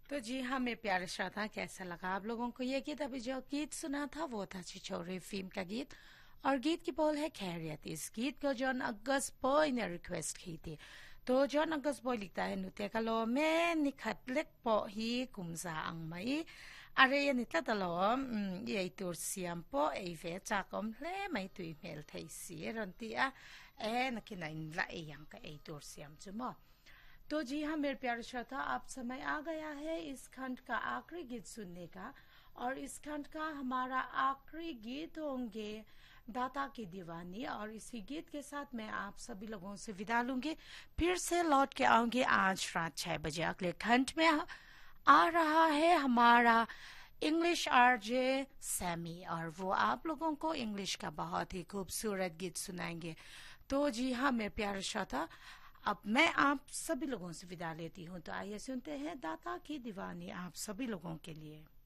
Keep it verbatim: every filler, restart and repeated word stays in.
तो जी हाँ, मेरे प्यारे श्रोता, कैसा लगा आप लोगों को ये गीत? अभी जो गीत सुना था वो था छिछोरे फिल्म का गीत, और गीत की बोल है खैरियत। इस गीत को जॉन अगस्त बॉय ने रिक्वेस्ट की थी। तो जॉन अगस्त बॉय लिखता है, नुते कलो में निखतलेक पो ही कुमजा अंगमई अरे ये नितला तलो ये तुर सियम पो एवे चाकम ले मई तुई मेल थे सी रंतिया ए नकिना इनला ए yang का ए तुर सियम जुमो। तो जी हाँ मेरे प्यारे श्रोता, आप समय आ गया है इस खंड का आखिरी गीत सुनने का। और इस खंड का हमारा आखिरी गीत होंगे दाता की दीवानी, और इसी गीत के साथ मैं आप सभी लोगों से विदा लूंगी। फिर से लौट के आऊंगी आज रात छह बजे। अगले खंड में आ रहा है हमारा इंग्लिश आरजे सैमी, और वो आप लोगों को इंग्लिश का बहुत ही खूबसूरत गीत सुनाएंगे। तो जी हाँ मेरे प्यारे श्रोता, अब मैं आप सभी लोगों से विदा लेती हूँ। तो आइए सुनते हैं दाता की दीवानी आप सभी लोगों के लिए।